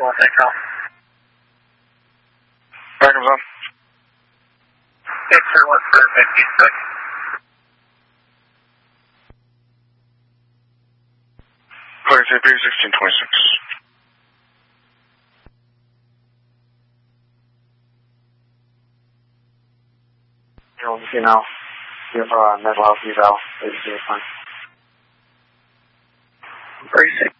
1 Echo. Backups on. 831 for 56. Please AP 1626. You know, give mental health eval. It's fine. 36